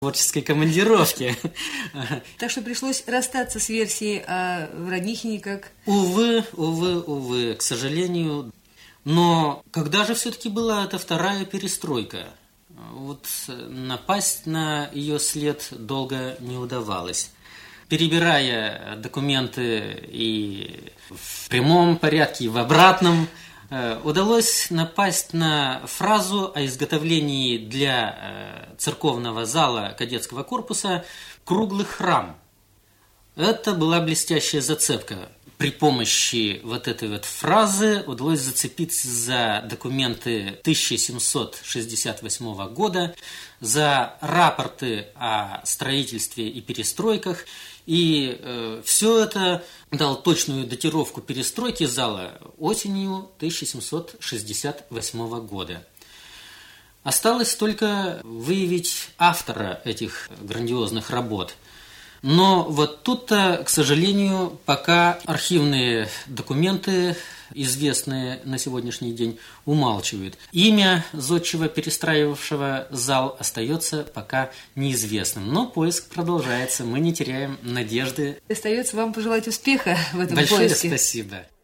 творческой командировке. Так что пришлось расстаться с версией о Роднихе никак. Увы, к сожалению. Но когда же все-таки была эта вторая перестройка? Вот напасть на ее след долго не удавалось. Перебирая документы и в прямом порядке, и в обратном, удалось напасть на фразу о изготовлении для церковного зала кадетского корпуса круглых рам. Это была блестящая зацепка. При помощи вот этой вот фразы удалось зацепиться за документы 1768 года, за рапорты о строительстве и перестройках. И все это дало точную датировку перестройки зала осенью 1768 года. Осталось только выявить автора этих грандиозных работ. Но вот тут-то, к сожалению, пока архивные документы, известные на сегодняшний день, умалчивают. Имя зодчего, перестраивавшего зал, остается пока неизвестным. Но поиск продолжается, мы не теряем надежды. Остается вам пожелать успеха в этом поиске. Большое поиске. Спасибо.